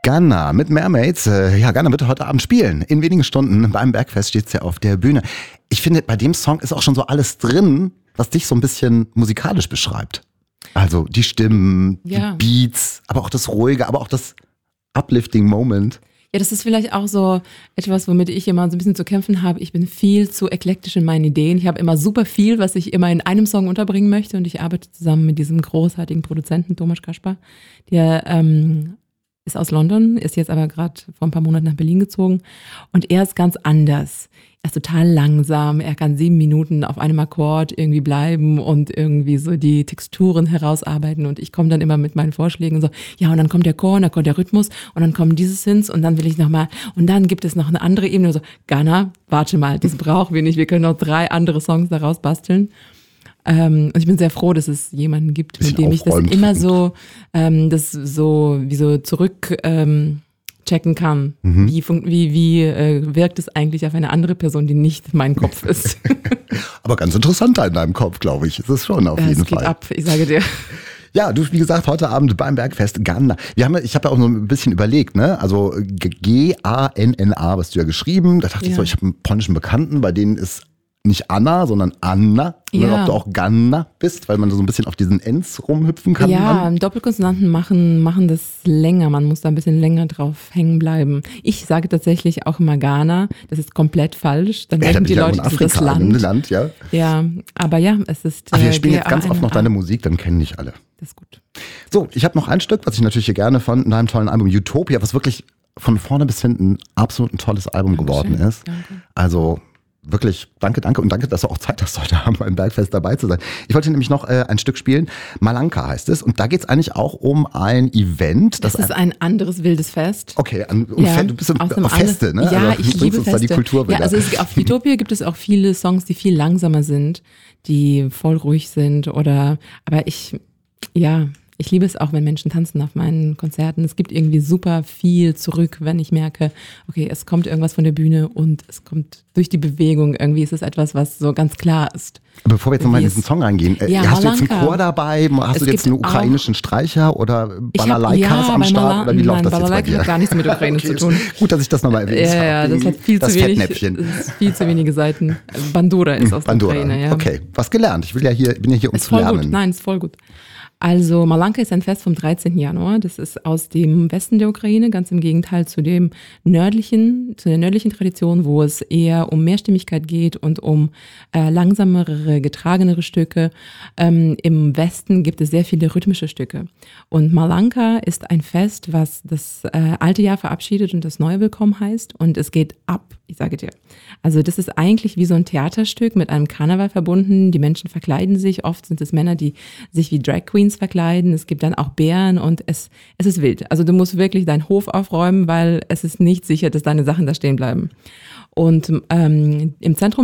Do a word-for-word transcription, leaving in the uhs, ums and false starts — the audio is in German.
Ghana mit Mermaids. Ja, Ghana wird heute Abend spielen. In wenigen Stunden beim Bergfest steht sie auf der Bühne. Ich finde, bei dem Song ist auch schon so alles drin, was dich so ein bisschen musikalisch beschreibt. Also die Stimmen, ja. die Beats, aber auch das Ruhige, aber auch das uplifting Moment. Ja, das ist vielleicht auch so etwas, womit ich immer so ein bisschen zu kämpfen habe. Ich bin viel zu eklektisch in meinen Ideen. Ich habe immer super viel, was ich immer in einem Song unterbringen möchte. Und ich arbeite zusammen mit diesem großartigen Produzenten, Tomasz Kaspar. Der ähm, ist aus London, ist jetzt aber gerade vor ein paar Monaten nach Berlin gezogen. Und er ist ganz anders. Er ist total langsam, er kann sieben Minuten auf einem Akkord irgendwie bleiben und irgendwie so die Texturen herausarbeiten und ich komme dann immer mit meinen Vorschlägen so, ja und dann kommt der Chor und dann kommt der Rhythmus und dann kommen diese Synths und dann will ich nochmal und dann gibt es noch eine andere Ebene, so, Ghana, warte mal, das brauchen wir nicht, wir können noch drei andere Songs daraus basteln. Ähm, und ich bin sehr froh, dass es jemanden gibt, mit dem ich das immer so, ähm, das so, wie so zurück, ähm, checken kann. Mhm. Wie, wie, wie äh, wirkt es eigentlich auf eine andere Person, die nicht mein Kopf ist. Aber ganz interessanter in deinem Kopf, glaube ich. Ist es schon auf jeden Fall. Es geht Fall. ab, ich sage dir. Ja, du, wie gesagt, heute Abend beim Bergfest Ghana. Wir haben, ich habe ja auch so ein bisschen überlegt, ne? Also G A N N A, was du ja geschrieben. Da dachte ja. ich so, ich habe einen polnischen Bekannten, bei denen ist nicht Anna, sondern Anna. Ja. Oder ob du auch Ghana bist, weil man so ein bisschen auf diesen Ns rumhüpfen kann. Ja, dann. Doppelkonsonanten machen, machen das länger. Man muss da ein bisschen länger drauf hängen bleiben. Ich sage tatsächlich auch immer Ghana. Das ist komplett falsch. Dann ja, denken die ja Leute, das ist das Land. Land ja. ja, aber ja, es ist. Ach, wir spielen jetzt ganz oft noch deine Musik, dann kennen dich alle. Das ist gut. So, ich habe noch ein Stück, was ich natürlich hier gerne von deinem tollen Album Utopia, was wirklich von vorne bis hinten absolut ein tolles Album Dankeschön. geworden ist. Danke. Also wirklich, danke, danke und danke, dass du auch Zeit hast, heute Abend beim Bergfest dabei zu sein. Ich wollte nämlich noch äh, ein Stück spielen, Malanka heißt es und da geht es eigentlich auch um ein Event. Das, das ist ein, ein anderes wildes Fest. Okay, an, um ja, Fe- du bist auf Feste, ne? Ja, also, ich liebe uns Feste. Da die Kultur ja, also es, auf Utopia gibt es auch viele Songs, die viel langsamer sind, die voll ruhig sind oder, aber ich, ja, ich liebe es auch, wenn Menschen tanzen auf meinen Konzerten. Es gibt irgendwie super viel zurück, wenn ich merke, okay, es kommt irgendwas von der Bühne und es kommt durch die Bewegung. Irgendwie ist es etwas, was so ganz klar ist. Bevor wir jetzt nochmal in diesen Song reingehen, ja, hast Malanka. du jetzt einen Chor dabei? Hast es du jetzt einen ukrainischen Streicher oder Balalaikas hab, ja, am Start? Mala- oder wie läuft nein, das jetzt bei dir? Hat gar nichts mit Ukraine okay, zu tun. Gut, dass ich das nochmal erwähnt ja, habe. Ja, das hat viel das zu wenig, Fettnäpfchen. Das ist viel zu wenige Seiten. Bandura ist aus Bandura. der Ukraine, ja. Okay, was gelernt. Ich will ja hier, bin ja hier, um ist zu voll lernen. Gut. Nein, ist voll gut. Also Malanka ist ein Fest vom dreizehnten Januar. Das ist aus dem Westen der Ukraine, ganz im Gegenteil zu dem nördlichen, zu der nördlichen Tradition, wo es eher um Mehrstimmigkeit geht und um äh, langsamere, getragenere Stücke. Ähm, Im Westen gibt es sehr viele rhythmische Stücke. Und Malanka ist ein Fest, was das äh, alte Jahr verabschiedet und das neue willkommen heißt. Und es geht ab, ich sage dir. Also das ist eigentlich wie so ein Theaterstück mit einem Karneval verbunden. Die Menschen verkleiden sich. Oft sind es Männer, die sich wie Drag Queens verkleiden. Es gibt dann auch Bären und es, es ist wild. Also du musst wirklich deinen Hof aufräumen, weil es ist nicht sicher, dass deine Sachen da stehen bleiben. Und ähm, im Zentrum